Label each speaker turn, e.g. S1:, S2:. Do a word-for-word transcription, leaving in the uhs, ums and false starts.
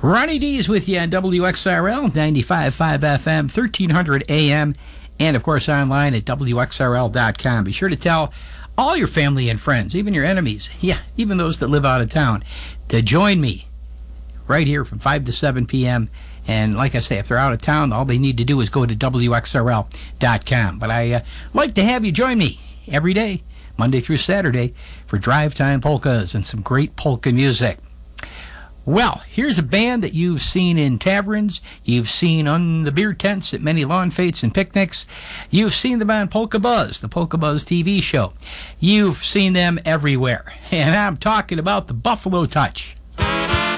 S1: Ronnie D is with you on W X R L, ninety-five point five F M, thirteen hundred A M, and of course online at W X R L dot com. Be sure to tell all your family and friends, even your enemies, yeah, even those that live out of town, to join me right here from five to seven p.m. And like I say, if they're out of town, all they need to do is go to W X R L dot com. But I uh, like to have you join me every day, Monday through Saturday, for Drive Time Polkas and some great polka music. Well, here's a band that you've seen in taverns, you've seen on the beer tents at many lawn fetes and picnics, you've seen them on Polka Buzz, the Polka Buzz T V show. You've seen them everywhere, and I'm talking about the Buffalo Touch.